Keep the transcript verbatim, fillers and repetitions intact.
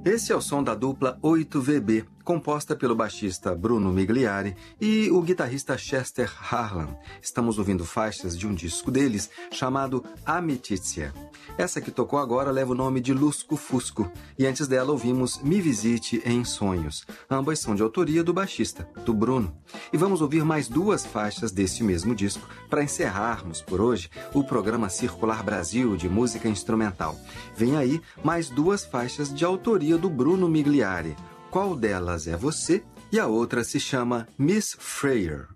Esse é o som da dupla oito V B, composta pelo baixista Bruno Migliari e o guitarrista Chester Harlan. Estamos ouvindo faixas de um disco deles chamado Amicizia. Essa que tocou agora leva o nome de Lusco Fusco, e antes dela ouvimos Me Visite em Sonhos. Ambas são de autoria do baixista, do Bruno. E vamos ouvir mais duas faixas desse mesmo disco para encerrarmos por hoje o programa Circular Brasil de música instrumental. Vem aí mais duas faixas de autoria do Bruno Migliari. Qual delas é você? E a outra se chama Miss Freyer.